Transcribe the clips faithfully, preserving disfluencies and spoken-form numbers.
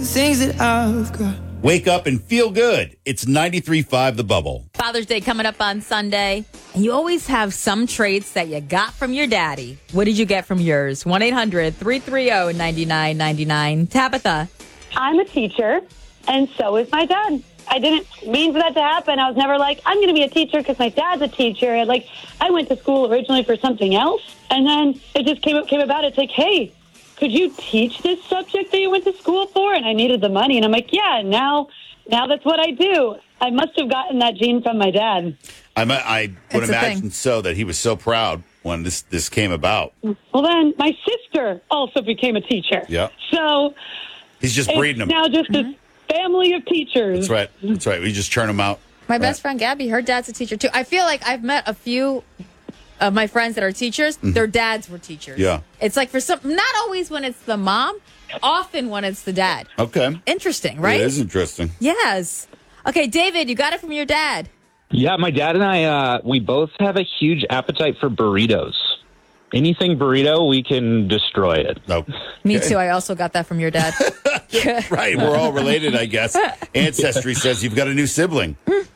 Things that I've got. Wake up and feel good. It's ninety-three point five The Bubble. Father's Day coming up on Sunday. And you always have some traits that you got from your daddy. What did you get from yours? one eight hundred three three zero nine nine nine nine. Tabitha. I'm a teacher, and so is my dad. I didn't mean for that to happen. I was never like, I'm going to be a teacher because my dad's a teacher. And like, I went to school originally for something else, and then it just came, came about. It's like, hey, could you teach this subject that you went to school for? And I needed the money. And I'm like, yeah, now now that's what I do. I must have gotten that gene from my dad. I, I would imagine so, that he was so proud when this, this came about. Well, then my sister also became a teacher. Yeah. So he's just breeding them. Now just mm-hmm. a family of teachers. That's right. That's right. We just churn them out. My right. best friend, Gabby, her dad's a teacher, too. I feel like I've met a few of my friends that are teachers. Mm-hmm. Their dads were teachers. Yeah. It's like for some, not always when it's the mom, often when it's the dad. Okay. Interesting, right? It is interesting. Yes. Okay, David, you got it from your dad. Yeah, my dad and I, uh, we both have a huge appetite for burritos. Anything burrito, we can destroy it. Nope. Me too. I also got that from your dad. Right. We're all related, I guess. Ancestry says you've got a new sibling.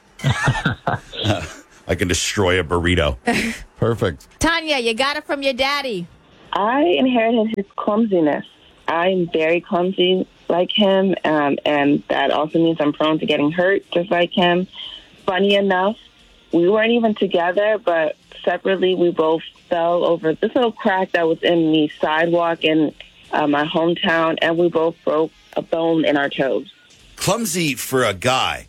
uh, I can destroy a burrito. Perfect. Tanya, you got it from your daddy. I inherited his clumsiness. I'm very clumsy like him, um, and that also means I'm prone to getting hurt just like him. Funny enough, we weren't even together, but separately we both fell over this little crack that was in the sidewalk in uh, my hometown, and we both broke a bone in our toes. Clumsy for a guy,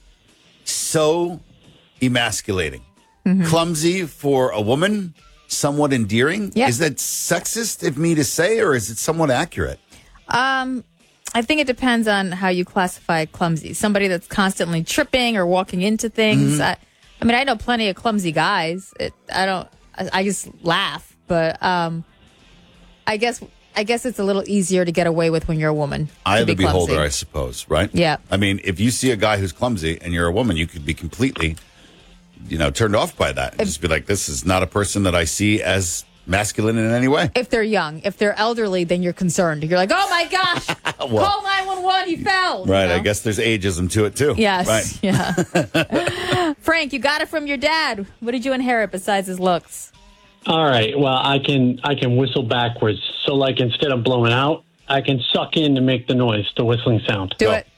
so emasculating. Mm-hmm. Clumsy for a woman, somewhat endearing. Yep. Is that sexist of me to say, or is it somewhat accurate? Um, I think it depends on how you classify clumsy. Somebody that's constantly tripping or walking into things. Mm-hmm. I, I mean, I know plenty of clumsy guys. It, I don't. I, I just laugh, but um, I guess I guess it's a little easier to get away with when you're a woman. Eye of the be clumsy. beholder, I suppose. Right? Yeah. I mean, if you see a guy who's clumsy and you're a woman, you could be completely, you know, turned off by that. And if, just be like, this is not a person that I see as masculine in any way. If they're young, if they're elderly, then you're concerned. You're like, oh my gosh, well, call nine one one, he fell. Right, you know? I guess there's ageism to it too. Yes, right. Yeah. Frank, you got it from your dad. What did you inherit besides his looks? All right, well, I can I can whistle backwards. So like instead of blowing out, I can suck in to make the noise, the whistling sound. Do Go. it.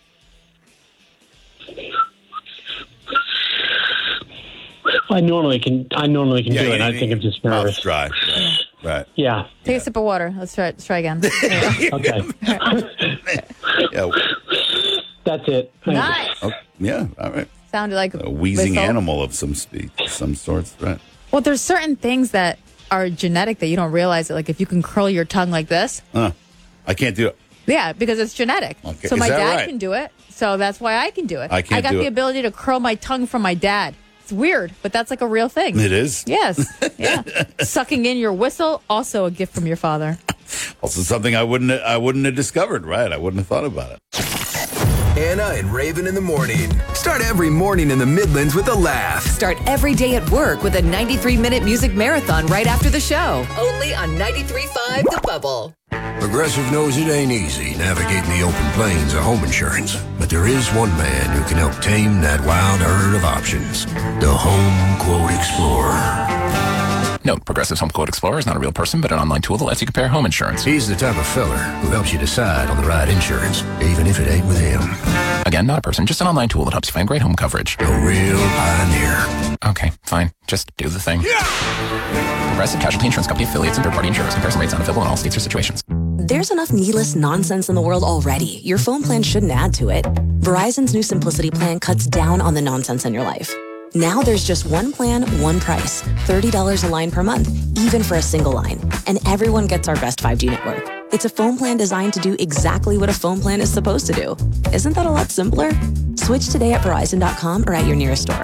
I normally can. I normally can Yeah, do you- it. I think I'm just nervous. Mouth's dry. Right. right. Yeah. Take a sip of water. Let's try. Let's try again. Okay. Yeah. That's it. Thank you. Nice. Oh, yeah. All right. Sounded like A wheezing whistle. animal of some speed, some sorts. Right. Well, there's certain things that are genetic that you don't realize. It. Like if you can curl your tongue like this. Huh. I can't do it. Yeah, because it's genetic. Okay. So Is my that dad right? can do it. So that's why I can do it. I can't I got do the it. ability to curl my tongue from my dad. It's weird, but that's like a real thing. It is. Yes. Yeah. Sucking in your whistle, also a gift from your father. Also something I wouldn't I wouldn't have discovered. Right. I wouldn't have thought about it. Anna and Raven in the morning. Start every morning in the Midlands with a laugh. Start every day at work with a ninety-three minute music marathon right after the show. Only on ninety-three point five The Bubble. Progressive knows it ain't easy navigating the open plains of home insurance, but there is one man who can help tame that wild herd of options. The Home Quote Explorer. Note, Progressive's Home Quote Explorer is not a real person, but an online tool that lets you compare home insurance. He's the type of feller who helps you decide on the right insurance, even if it ain't with him. Again, not a person, just an online tool that helps you find great home coverage. A real pioneer. Okay, fine. Just do the thing. Yeah! Progressive Casualty Insurance Company affiliates and third-party insurers. Comparison rates not available in all states or situations. There's enough needless nonsense in the world already. Your phone plan shouldn't add to it. Verizon's new Simplicity plan cuts down on the nonsense in your life. Now there's just one plan, one price. thirty dollars a line per month, even for a single line. And everyone gets our best five G network. It's a phone plan designed to do exactly what a phone plan is supposed to do. Isn't that a lot simpler? Switch today at Verizon dot com or at your nearest store.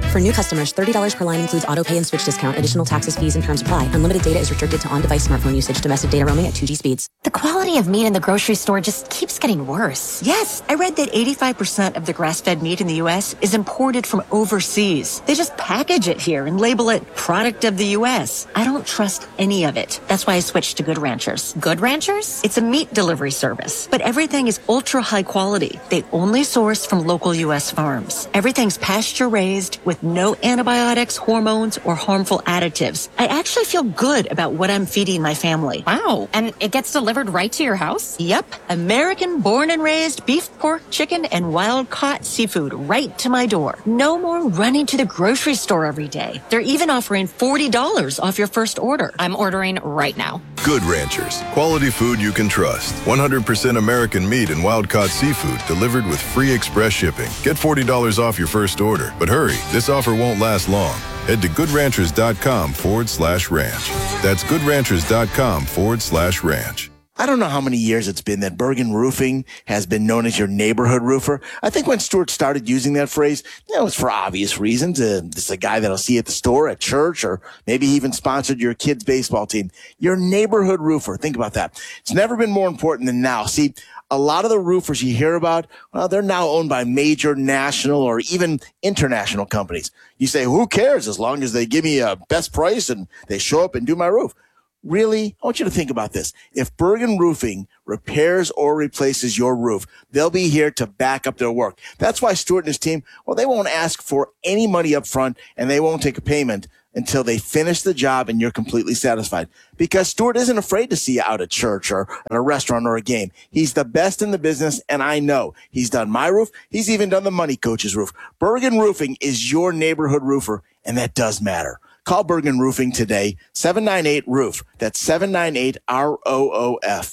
For new customers, thirty dollars per line includes auto pay and switch discount. Additional taxes, fees, and terms apply. Unlimited data is restricted to on-device smartphone usage. Domestic data roaming at two G speeds. The quality of meat in the grocery store just keeps getting worse. Yes, I read that eighty-five percent of the grass-fed meat in the U S is imported from overseas. They just package it here and label it product of the U S. I don't trust any of it. That's why I switched to Good Ranchers. Good Ranchers? It's a meat delivery service, but everything is ultra high quality. They only source from local U S farms. Everything's pasture raised with no antibiotics, hormones, or harmful additives. I actually feel good about what I'm feeding my family. Wow. And it gets delivered right to your house? Yep. American born and raised beef, pork, chicken, and wild caught seafood right to my door. No more running to the grocery store every day. They're even offering forty dollars off your first order. I'm ordering right now. Good Ranchers. Quality food you can trust. one hundred percent American meat and wild-caught seafood delivered with free express shipping. Get forty dollars off your first order. But hurry, this offer won't last long. Head to goodranchers.com forward slash ranch. That's goodranchers.com forward slash ranch. I don't know how many years it's been that Bergen Roofing has been known as your neighborhood roofer. I think when Stuart started using that phrase, you know, it was for obvious reasons. Uh, this is a guy that'll see you at the store, at church, or maybe he even sponsored your kid's baseball team. Your neighborhood roofer. Think about that. It's never been more important than now. See, a lot of the roofers you hear about, well, they're now owned by major national or even international companies. You say, who cares as long as they give me a best price and they show up and do my roof? Really, I want you to think about this. If Bergen Roofing repairs or replaces your roof, they'll be here to back up their work. That's why Stuart and his team, well, they won't ask for any money up front and they won't take a payment until they finish the job and you're completely satisfied. Because Stuart isn't afraid to see you out at church or at a restaurant or a game. He's the best in the business, and I know. He's done my roof. He's even done the Money Coach's roof. Bergen Roofing is your neighborhood roofer, and that does matter. Call Bergen Roofing today, seven nine eight roof. That's seven nine eight R O O F.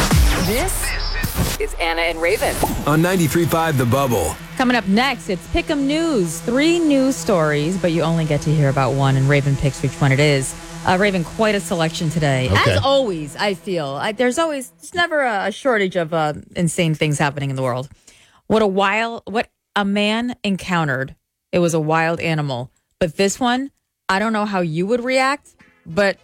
This is Anna and Raven. On ninety-three point five The Bubble. Coming up next, it's Pick'em News. Three news stories, but you only get to hear about one, and Raven picks which one it is. Uh, Raven, quite a selection today. Okay. As always, I feel. I, there's always, there's never a, a shortage of uh, insane things happening in the world. What a wild, what a man encountered. It was a wild animal. But this one, I don't know how you would react, but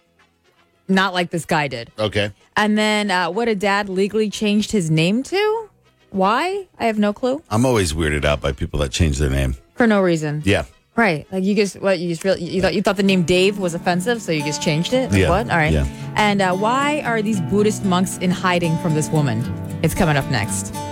not like this guy did. Okay. And then uh, what a dad legally changed his name to? Why? I have no clue. I'm always weirded out by people that change their name. For no reason. Yeah. Right. Like you just, what, you just really, you thought, you thought the name Dave was offensive, so you just changed it? Like Yeah. What? All right. Yeah. And uh, why are these Buddhist monks in hiding from this woman? It's coming up next.